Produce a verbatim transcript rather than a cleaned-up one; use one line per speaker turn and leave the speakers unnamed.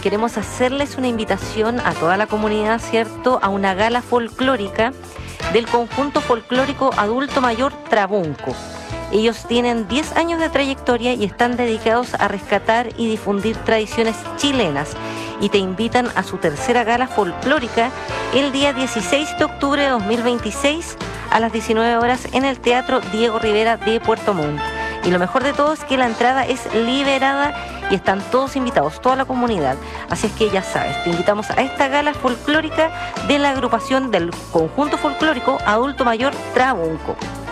queremos hacerles una invitación a toda la comunidad, ¿cierto?, a una gala folclórica del conjunto folclórico adulto mayor Trabunco. Ellos tienen diez años de trayectoria y están dedicados a rescatar y difundir tradiciones chilenas, y te invitan a su tercera gala folclórica el día dieciséis de octubre de dos mil veintiséis a las diecinueve horas en el Teatro Diego Rivera de Puerto Montt. Y lo mejor de todo es que la entrada es liberada y están todos invitados, toda la comunidad. Así es que ya sabes, te invitamos a esta gala folclórica de la agrupación del conjunto folclórico adulto mayor Trabunco.